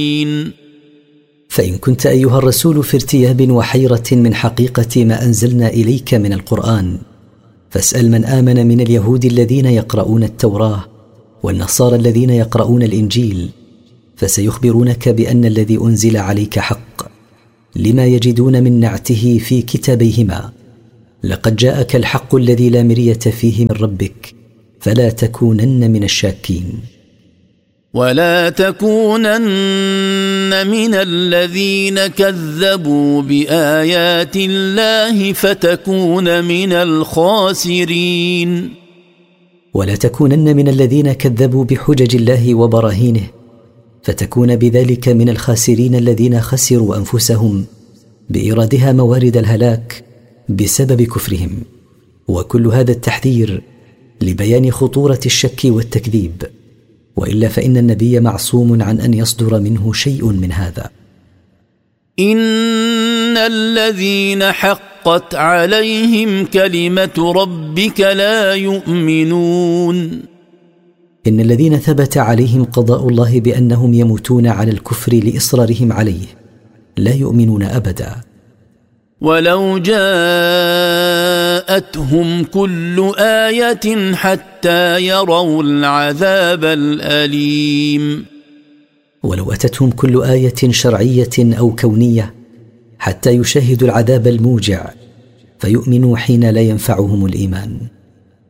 فإن كنت أيها الرسول في ارتياب وحيرة من حقيقة ما أنزلنا إليك من القرآن، فاسأل من آمن من اليهود الذين يقرؤون التوراة والنصارى الذين يقرؤون الإنجيل، فسيخبرونك بأن الذي أنزل عليك حق، لما يجدون من نعته في كتابيهما. لقد جاءك الحق الذي لا مرية فيه من ربك، فلا تكونن من الشاكين. ولا تكونن من الذين كذبوا بآيات الله فتكون من الخاسرين. ولا تكونن من الذين كذبوا بحجج الله وبراهينه، فتكون بذلك من الخاسرين الذين خسروا أنفسهم بإيرادها موارد الهلاك بسبب كفرهم. وكل هذا التحذير لبيان خطورة الشك والتكذيب، وإلا فإن النبي معصوم عن أن يصدر منه شيء من هذا. إن الذين حقت عليهم كلمة ربك لا يؤمنون. إن الذين ثبت عليهم قضاء الله بأنهم يموتون على الكفر لإصرارهم عليه لا يؤمنون أبدا. ولو جاءتهم كل آية حتى يروا العذاب الأليم. ولو أتتهم كل آية شرعية أو كونية حتى يشاهدوا العذاب الموجع فيؤمنوا حين لا ينفعهم الإيمان.